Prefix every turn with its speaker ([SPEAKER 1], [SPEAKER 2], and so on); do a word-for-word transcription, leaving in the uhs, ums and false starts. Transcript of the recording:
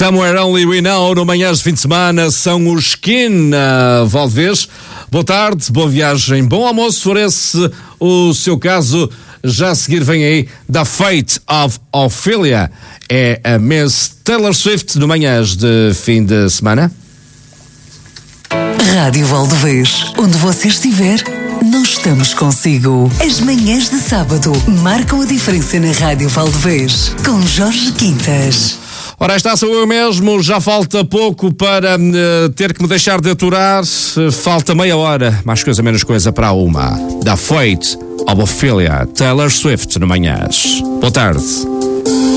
[SPEAKER 1] Somewhere Only We Know, no Manhãs de Fim de Semana, são os Skin, uh, Valdevez. Boa tarde, boa viagem, bom almoço, se for esse o seu caso. Já a seguir vem aí The Fate of Ophelia, é a Miss Taylor Swift, no Manhãs de Fim de Semana.
[SPEAKER 2] Rádio Valdevez, onde você estiver, nós estamos consigo. As manhãs de sábado marcam a diferença na Rádio Valdevez, com Jorge Quintas.
[SPEAKER 1] Ora, está, sou eu mesmo, já falta pouco para uh, ter que me deixar de aturar, uh, falta meia hora, mais coisa menos coisa para uma. The Fate of Ophelia, Taylor Swift, no Manhãs. Boa tarde.